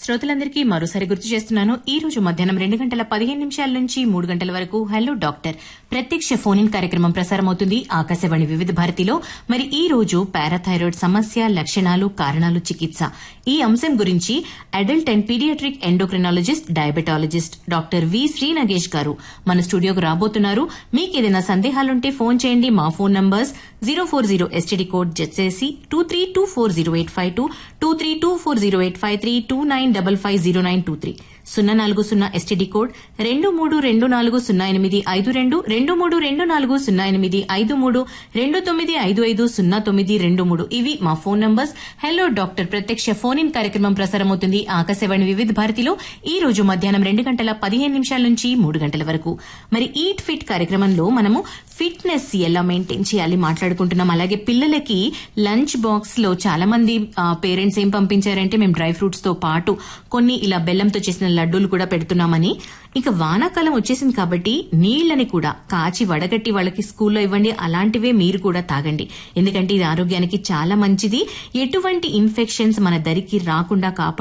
శ్రోతలందరికీ మరోసారి గుర్తు చేస్తున్నాను. ఈ రోజు మధ్యాహ్నం 2:15 నుంచి 3 గంటల వరకు హలో డాక్టర్ ప్రత్యక్ష ఫోన్ ఇన్ కార్యక్రమం ప్రసారమవుతుంది ఆకాశవాణి వివిధ భారతిలో. మరి ఈ రోజు పారాథైరాయిడ్ సమస్య, లక్షణాలు, కారణాలు, చికిత్స ఈ అంశం గురించి adult and paediatric endocrinologist, diabetologist doctor V Srinagesh గారు మన స్టూడియోకు రాబోతున్నారు. మీకేదైనా సందేహాలుంటే ఫోన్ చేయండి. మా phone numbers 040 STD code jet చేసి 23240852, 23240853, 29550923, 040 ఎస్టీడీ కోడ్ 23240852, 23240853, 29550923. ఇవి మా ఫోన్ నంబర్స్. హలో డాక్టర్ ప్రత్యక్ష ఫోన్ ఇన్ కార్యక్రమం ప్రసారమవుతుంది ఆకాశవాణి వివిధ భారతిలో ఈ రోజు మధ్యాహ్నం 2:15 నుంచి 3 గంటల వరకు. మరి ఈట్ ఫిట్ కార్యక్రమంలో మనము ఫిట్నెస్ ఎలా మెయింటైన్ చేయాలి మాట్లాడుకుంటున్నాం. అలాగే పిల్లలకి లంచ్ బాక్స్ లో చాలా మంది పేరెంట్స్ ఏం పంపించారంటే మేము డ్రై ఫ్రూట్స్ తో పాటు కొన్ని ఇలా బెల్లంతో చేసిన లడ్డూలు కూడా పెడుతున్నామని. ఇక వానాకాలం వచ్చేసింది కాబట్టి నీళ్లని కూడా కాచి వడగట్టి వాళ్ళకి స్కూల్లో ఇవ్వండి. అలాంటివే మీరు కూడా తాగండి. ఎందుకంటే ఇది ఆరోగ్యానికి చాలా మంచిది. ఎటువంటి ఇన్ఫెక్షన్స్ మన దరికి రాకుండా కాపాడు